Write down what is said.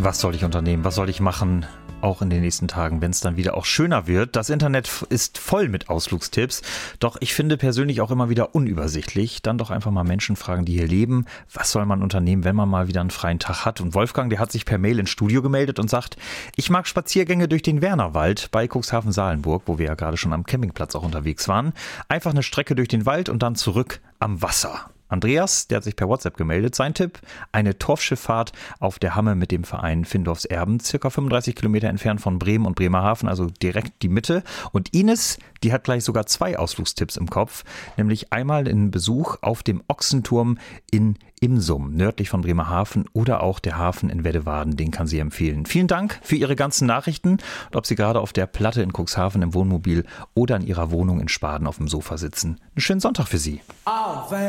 Was soll ich unternehmen? Was soll ich machen? Auch in den nächsten Tagen, wenn es dann wieder auch schöner wird. Das Internet ist voll mit Ausflugstipps. Doch ich finde persönlich auch immer wieder unübersichtlich. Dann doch einfach mal Menschen fragen, die hier leben. Was soll man unternehmen, wenn man mal wieder einen freien Tag hat? Und Wolfgang, der hat sich per Mail ins Studio gemeldet und sagt, ich mag Spaziergänge durch den Wernerwald bei Cuxhaven-Salenburg, wo wir ja gerade schon am Campingplatz auch unterwegs waren. Einfach eine Strecke durch den Wald und dann zurück am Wasser. Andreas, der hat sich per WhatsApp gemeldet. Sein Tipp, eine Torfschifffahrt auf der Hamme mit dem Verein Findorfs Erben, circa 35 Kilometer entfernt von Bremen und Bremerhaven, also direkt die Mitte. Und Ines, die hat gleich sogar 2 Ausflugstipps im Kopf, nämlich einmal einen Besuch auf dem Ochsenturm in Imsum, nördlich von Bremerhaven, oder auch der Hafen in Weddewaden, den kann sie empfehlen. Vielen Dank für Ihre ganzen Nachrichten und ob Sie gerade auf der Platte in Cuxhaven im Wohnmobil oder in Ihrer Wohnung in Spaden auf dem Sofa sitzen. Einen schönen Sonntag für Sie.